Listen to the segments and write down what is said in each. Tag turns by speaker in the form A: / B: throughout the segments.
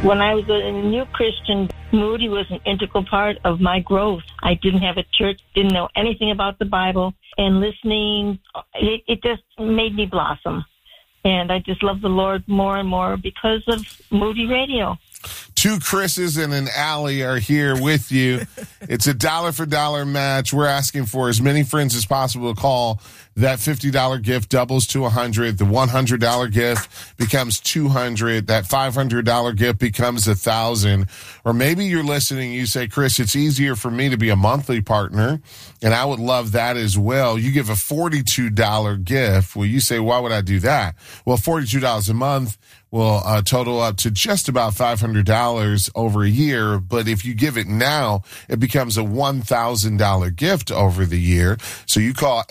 A: When I was a new Christian, Moody was an integral part of my growth. I didn't have a church, didn't know anything about the Bible, and listening, it just made me blossom. And I just love the Lord more and more because of Moody Radio.
B: Two Chris's and an Allie are here with you. It's a $1 match. We're asking for as many friends as possible to call. That $50 gift doubles to $100. The $100 gift becomes $200. That $500 gift becomes $1,000. Or maybe you're listening, you say, Chris, it's easier for me to be a monthly partner, and I would love that as well. You give a $42 gift. Well, you say, why would I do that? Well, $42 a month will total up to just about $500 over a year. But if you give it now, it becomes a $1,000 gift over the year. So you call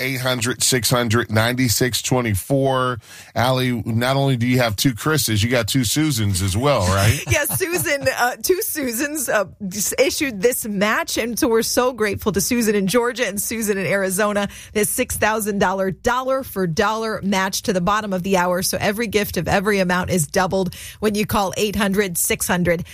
B: 800-600-9624. Allie, not only do you have two Chris's, you got two Susans as well, right?
C: Yes, Susan, two Susans issued this match. And so we're so grateful to Susan in Georgia and Susan in Arizona. This $6,000 dollar for dollar match to the bottom of the hour. So every gift of every amount is doubled when you call 800-600-9624,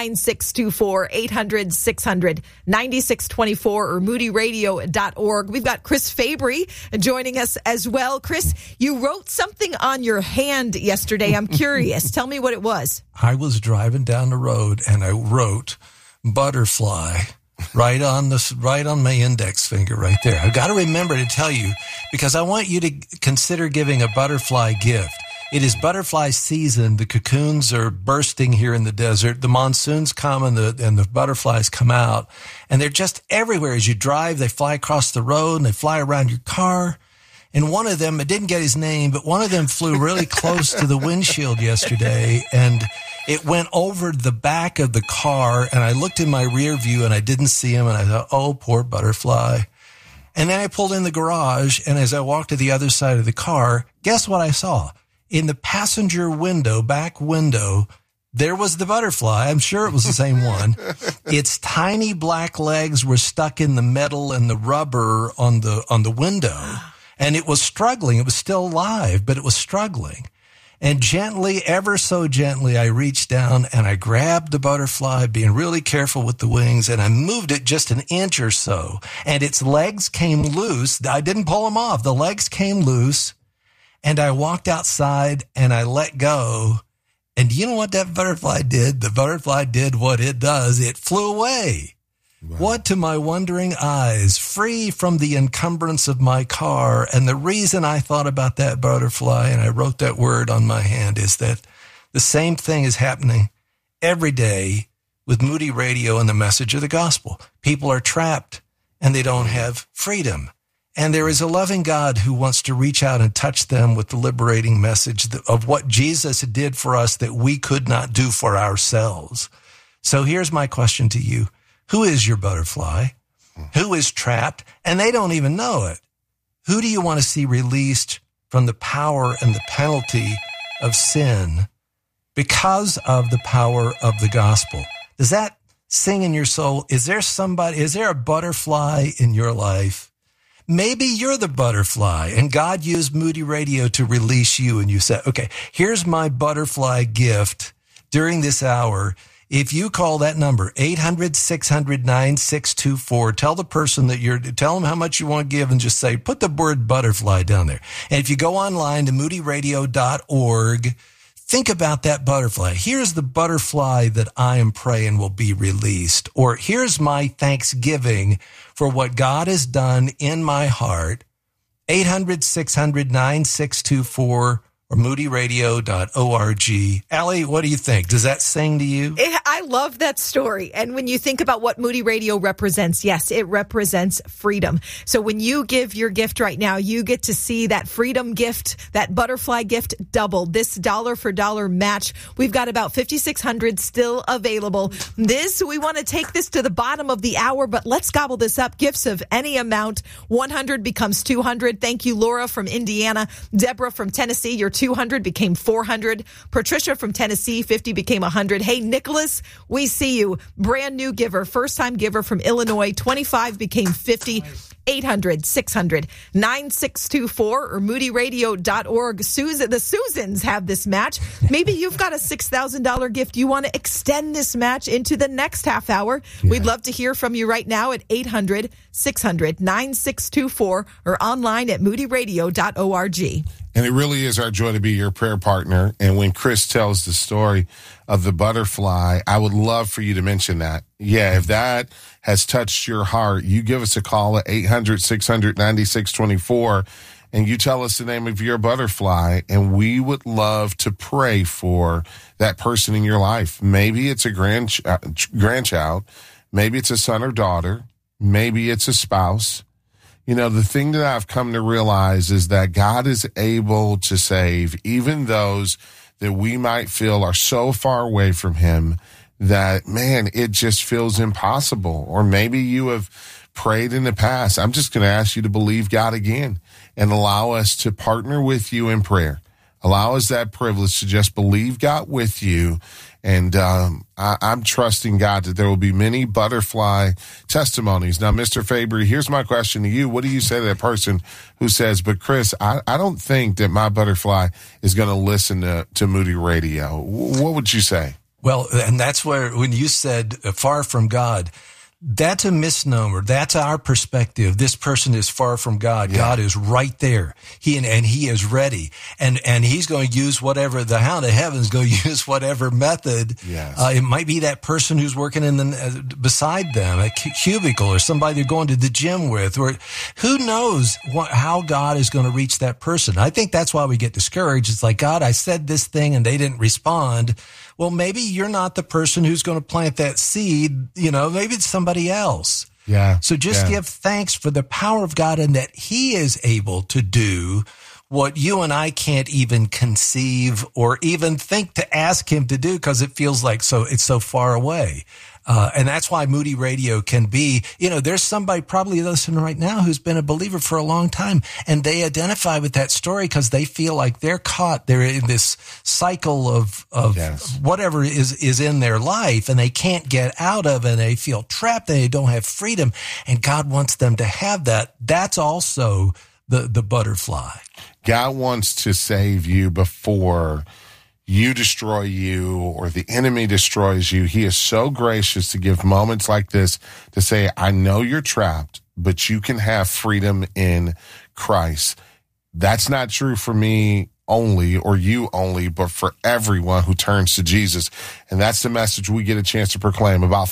C: 800-600-9624, or moodyradio.org. We've got Chris Fabry joining us as well. Chris, you wrote something on your hand yesterday. I'm curious. Tell me what it was.
D: I was driving down the road and I wrote butterfly right on my index finger right there. I've got to remember to tell you because I want you to consider giving a butterfly gift. It is butterfly season. The cocoons are bursting here in the desert. The monsoons come and the butterflies come out, and they're just everywhere. As you drive, they fly across the road and they fly around your car. And one of them, I didn't get his name, but one of them flew really close to the windshield yesterday, and it went over the back of the car. And I looked in my rear view and I didn't see him, and I thought, oh, poor butterfly. And then I pulled in the garage, and as I walked to the other side of the car, guess what I saw? In the passenger window, back window, there was the butterfly. I'm sure it was the same one. Its tiny black legs were stuck in the metal and the rubber on the window, and it was struggling. It was still alive, but it was struggling. And gently, ever so gently, I reached down and I grabbed the butterfly, being really careful with the wings, and I moved it just an inch or so, and its legs came loose. I didn't pull them off. The legs came loose. And I walked outside and I let go. And you know what that butterfly did? The butterfly did what it does. It flew away. Wow. What to my wondering eyes, free from the encumbrance of my car. And the reason I thought about that butterfly and I wrote that word on my hand is that the same thing is happening every day with Moody Radio and the message of the gospel. People are trapped and they don't have freedom. And there is a loving God who wants to reach out and touch them with the liberating message of what Jesus did for us that we could not do for ourselves. So here's my question to you. Who is your butterfly? Who is trapped? And they don't even know it. Who do you want to see released from the power and the penalty of sin because of the power of the gospel? Does that sing in your soul? Is there a butterfly in your life? Maybe you're the butterfly and God used Moody Radio to release you, and you said, okay, here's my butterfly gift during this hour. If you call that number, 800-600-9624, tell the person tell them how much you want to give and just say, put the word butterfly down there. And if you go online to moodyradio.org, think about that butterfly. Here's the butterfly that I am praying will be released. Or here's my thanksgiving for what God has done in my heart. 800-600-9624 or moodyradio.org. Allie, what do you think? Does that sing to you?
C: I love that story. And when you think about what Moody Radio represents, yes, it represents freedom. So when you give your gift right now, you get to see that freedom gift, that butterfly gift doubled. This dollar for dollar match. We've got about 5,600 still available. We want to take this to the bottom of the hour, but let's gobble this up. Gifts of any amount. 100 becomes 200. Thank you, Laura from Indiana. Deborah from Tennessee. Your 200 became 400. Patricia from Tennessee, 50 became 100. Hey, Nicholas, we see you. Brand new giver, first-time giver from Illinois, 25 became 50. 800-600-9624 or moodyradio.org. The Susans have this match. Maybe you've got a $6,000 gift. You want to extend this match into the next half hour. Yeah. We'd love to hear from you right now at 800-600-9624 or online at moodyradio.org.
B: And it really is our joy to be your prayer partner. And when Chris tells the story of the butterfly, I would love for you to mention that. Yeah, if that has touched your heart, you give us a call at 800-600-9624 and you tell us the name of your butterfly, and we would love to pray for that person in your life. Maybe it's a grandchild, maybe it's a son or daughter, maybe it's a spouse. You know, the thing that I've come to realize is that God is able to save even those that we might feel are so far away from him that, man, it just feels impossible. Or maybe you have prayed in the past. I'm just going to ask you to believe God again and allow us to partner with you in prayer. Allow us that privilege to just believe God with you. And I'm trusting God that there will be many butterfly testimonies. Now, Mr. Fabry, here's my question to you. What do you say to that person who says, but Chris, I don't think that my butterfly is going to listen to Moody Radio? What would you say?
D: Well, and that's where, when you said far from God, that's a misnomer. That's our perspective. This person is far from God. Yeah. God is right there. He is ready. And he's going to use whatever, the hound of heaven is going to use whatever method.
B: Yes.
D: It might be that person who's working beside them, a cubicle, or somebody they're going to the gym with, or who knows how God is going to reach that person. I think that's why we get discouraged. It's like, God, I said this thing and they didn't respond. Well, maybe you're not the person who's going to plant that seed. Maybe it's somebody else.
B: Yeah.
D: So just give thanks for the power of God and that he is able to do what you and I can't even conceive or even think to ask him to do, because it feels like it's so far away. And that's why Moody Radio can be, there's somebody probably listening right now who's been a believer for a long time, and they identify with that story because they feel like they're caught. They're in this cycle of
B: yes.
D: whatever is in their life, and they can't get out of it, and they feel trapped, and they don't have freedom, and God wants them to have that. That's also the butterfly.
B: God wants to save you before you destroy you or the enemy destroys you. He is so gracious to give moments like this to say, I know you're trapped, but you can have freedom in Christ. That's not true for me only or you only, but for everyone who turns to Jesus. And that's the message we get a chance to proclaim. About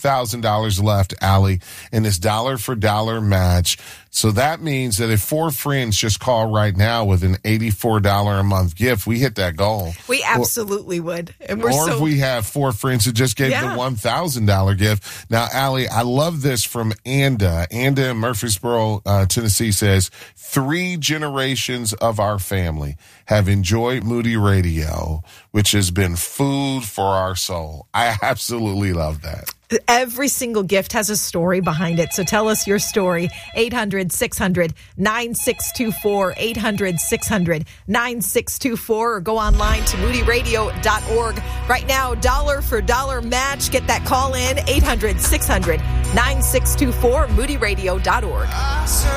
B: $4,000 left, Allie, in this dollar for dollar match. So that means that if 4 friends just call right now with an $84 a month gift, we hit that goal.
C: We absolutely would. And
B: if we have 4 friends who just gave the $1,000 gift. Now, Allie, I love this from Anda. Anda in Murfreesboro, Tennessee says, 3 generations of our family have enjoyed Moody Radio, which has been food for our soul. I absolutely love that.
C: Every single gift has a story behind it. So tell us your story. 800-600-9624, 800-600-9624, or go online to moodyradio.org. Right now, dollar for dollar match. Get that call in, 800-600-9624, moodyradio.org.